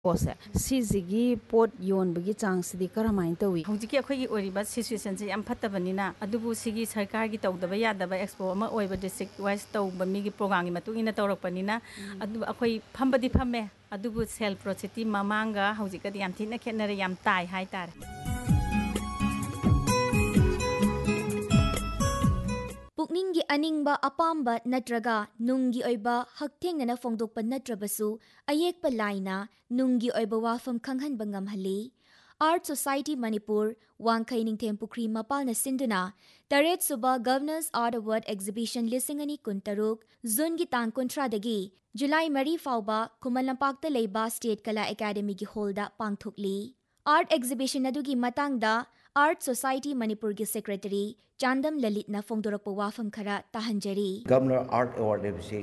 पोसे सिजिगी pot योनबगी चांगसिदी करमाइन Tawi हौजिकी अखोइगी ओरिबा situation से याम फत्तबनिना अदुबु सिगी सरकार की तौदबा यादबा एक्सपो अमा ओइबा डिस्ट्रिक्ट वाइज तौबा मिगी प्रोग्राम की मतुंगिना तौरकपनिना अदु अखोइ फम्बदी फम्मे अदुबु सेल प्रोसिटी ममांगा हौजिकदी याम थिना खेनरे याम ताई हाइ तारे पुकनिंगी अनिंगबा अपाम्बा नत्रगा नुंगी ओइबा हक्थेंगना फोंदोकपा नत्रबसु अयेकपा लाइना नुंगी ओइबा वाफम खंगहनबा ngamhali art society Manipur वांखै Ningthem Pukhri मपालना सिंदुना Taret सुबा गवर्नर्स आर्ट अवार्ड एग्जिबिशन लिसिंगनी कुंतरुक जुनगी तांग कुंट्रादगी जुलाई मरी फाउबा खुमल लंपाक्ता लेबा स्टेट कला एकेडमी की होलदा पांगथुकली art exhibition अदुगी मतंगदा art society Manipur की सेक्रेटरी चांदम ललितना फोंदोरकपा वाफम खरा ताहंजरी गवर्नर आर्ट अवार्ड एबसे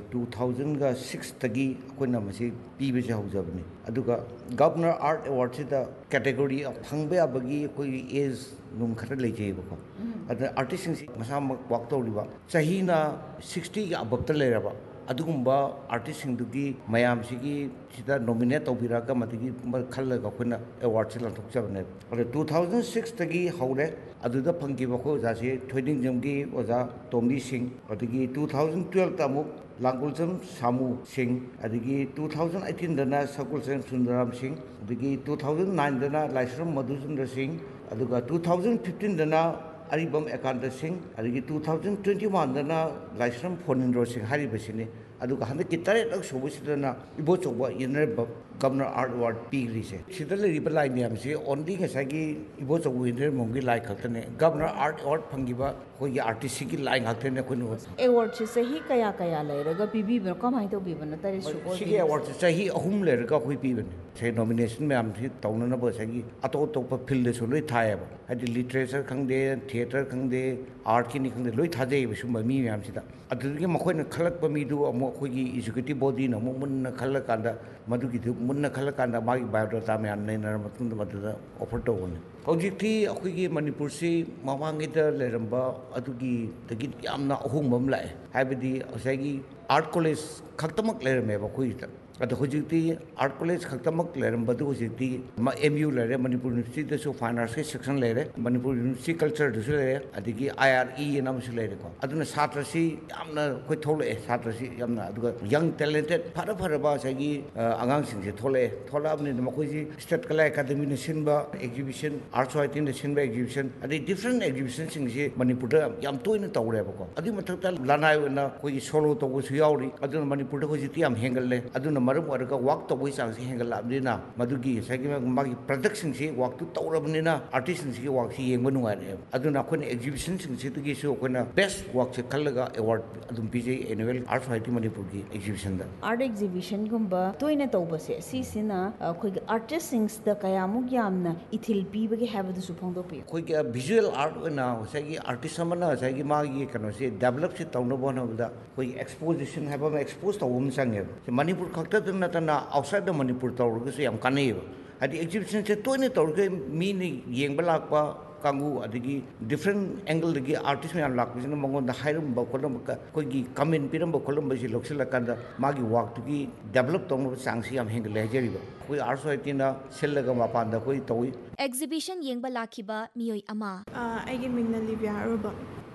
2006 तगी कोना मसे पीबे हौजबनी अदुगा गवर्नर आर्ट अवार्ड सिदा कैटेगरी फंगबे अबगी कोई एज नुम खरा लेजेबको अद आर्टिस्ट सिंग मसा वाक तौरिबा चाहिना 60 की अबब लेरबा अदुगुंबा आर्टिस्ट सिंगदुगी मयाम सिगी सिदा नॉमिनेट तौबिराका मतिगी खल्लगा कोना अवार्ड से लंथोकजबने अरे 2006 तगी हौरे अदुदा फंगिबा को जासे थोइदिंग जमगी ओजा टोमी सिंह अदुगी 2012 तमुक लांगुलजम सामू सिंह अदुगी 2018 दना सकुलसेन सुंदरम सिंह अदुगी 2009 दना लाइसरम मधुचंद्र सिंह अदुगा 2015 दना अरिबम एकांत सिंह अदुगी 2021 दना Laishram फोनिंद्रो Singh हारिबसिने अदुगा हंदकी तरेलक सोबसिदना इबोचोबा inner governor art award पीग्रीसे सिदले Riba line यामसे only गसागी इबोचोबा inner मोंगी लाइ खतने गवर्नर आर्ट अवार्ड फंगिबा कोई आर्टिस्ट की लाइन खतने कोन अवार्ड से सही कया कया लेरगा पीबीबन कमाइ तौबीबन तरे सु सिगे अवार्ड से सही अहुम लेरगा कोई पीबन से नॉमिनेशन में आम से तौनना बसगी अतो तो फिल्ड से लोई थायब हदि लिटरेचर खंगदे थिएटर खंगदे आर्ट की नि खंगदे लोई थाजे बसुम मी याम सिदा अदुगी मखोइन खलक पमीदु अमो खोगी एजुकेटिव बॉडी न मो मुन्न खलक कांदा मधुगी मुन्न खलक कांदा मागी बायोडाटा में नैनर मतुंद मदुदा ऑफर तौवन हौजिकथि अखोगी मणिपुर से ममांगेदा लेरंबा अदुगी तगी यामना अहुंबम लाए हाइबदी असैगी आर्ट कॉलेज खक्तमक लेरमेबा खोइता अद हुजिकती आर्ट कॉलेज खक्तमक लेरंबदु हुजिकती एमयू लेरे मणिपुर यूनिवर्सिटी दसु फाइन आर्ट्स के सेक्शन लेरे मणिपुर यूनिवर्सिटी कल्चर दसु लेरे अदिगी आईआरई नामसु लेरे को अदुना छात्रसी यामना कोइ थोले छात्रसी यामना अदुगा यंग टैलेंटेड फरबा सगी आगांग सिंसे थोले थोलाबनि मखोजी स्टेट कला एकेडमी ने सिनबा एग्जीबिशन आर्ट सोसाइटी ने सिनबा एग्जीबिशन अदि डिफरेंट एग्जीबिशन सिंसे मणिपुर याम तोइन तौरेबको अदि मथकता लानायना कोइ सोलो तौबसु यावरी अदुना मणिपुर होजिति याम हेंगल्ले अदुना मरम वरगा वाक तौबई चांगसे हेंगलाबनिना मधुगी सगी मागी प्रोडक्शन से वाक तु तौरबनिना आर्टिस्ट सिंसे वाक से येंग बनुआरे अदुना कोन एग्जीबिशन सिंसे तुगी सो कोना बेस्ट वाक से खल्लगा अवार्ड अदुम पीजे एनुअल आर्ट सोसाइटी मणिपुर की एग्जीबिशन दा आर्ट एग्जिबिशन गुंबा तोइना तौबसे सिसिना खोइ artist sings the कयामुक यामना ethyl पीबगे हाबदु सुफोंदो P खोइ के विजुअल आर्ट ओना सगी आर्टिस्ट समना सगी मागी कनो से डेवलप से तौनो बनबदा कोइ एक्सपोजिशन हाबा में एक्सपोज तौम संगे Manipur खक्ता नतना outside the Manipur तौरगसु yam कानेबा हदि exhibition से तोइने तौरगे मीनि येंबा Lakpa Kangu अदगी different angle दगी artist में लाकबिसना मंगोंदा हाइरम बकोलम कोगी कमेंट पिरम बकोलम बसि लोक्सलकांदा मागी वर्क तुगी डेवलप तौनो चांगसि याम हेंगले हजेरिबा कोई आर्ट सोसाइटी ना सेलगा मापांदा कोई तौई एग्जिबिशन येंबा लाखिबा मियोय अमा आइगे मिंगना लिबिया रुबा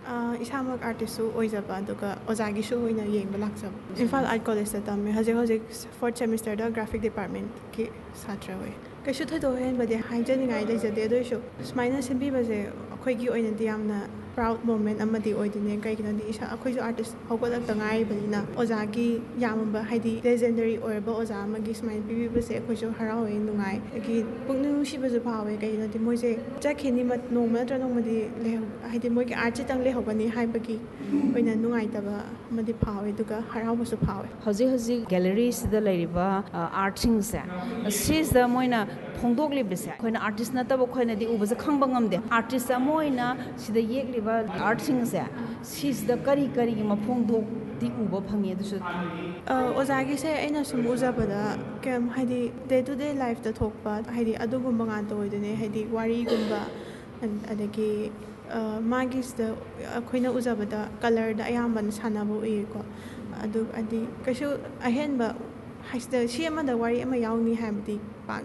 इसामक आर्टिस्ट ओइजबा दुगा ओजागिसु होइना येंबा लाक्सब इम्फाल आर्ट कॉलेज तमे हजे फोर्थ सेमेस्टर दा ग्राफिक डिपार्टमेंट की छात्र होय कैसु थदो हेनबदे हाइजनिंगाय लेजदे दोइसु स्माइना सिंबीबजे अखोइगी ओइनदि यामना प्राउड मोमेंट अमदि ओइदिने कैगिनदि इसा अखोइजु आर्टिस्ट हौगलक तंगाइबनिना ओजागी यामबा हाइदि लेजेंडरी ओइरबा ओजा अमगी स्माइन पीबीबसे अखोइजु हरावै नुगाय अगी पुंगनु सिबजु फावे कैगिनदि मोइजे जाखिनि मत नोंमा नत्र नोंमदि हाइदि मोइगे आर्ट चितंग लेहौगनि हाइबगी ओइना नुगाइतबा मदि फावे दुगा हरावबसु फावे हौजी हौजी गैलरी सिदा लैरिबा आर्ट सिंगसे सिज मोइना फोंदोकलिबसे खोइना आर्टिस्ट नतबो खोइनादि उबसे खंबा ngamde आर्टिस्ट मोइना सिदा येगलिबा आर्ट सिंगसे सिज करी करी मफोंदोक दी उबा फंगे दुसु ओजागी से ऐना सुम उजाबदा केम हाइदि डे टू डे लाइफ दा थोकपा हाइदि अदुगुंबा गान तोइदने हाइदि वारी गुंबा अदगी मागिसदा अखोइना उजाबदा कलर दा अयामबन सानाबो उइको अदु अदि कैसु अहेनबा ꯁꯤ ꯑꯃꯗ ꯋꯥꯔꯤ ꯑꯃ ꯌꯥꯎꯅꯤ ꯍꯥꯏꯕꯗꯤ ꯄꯥꯛ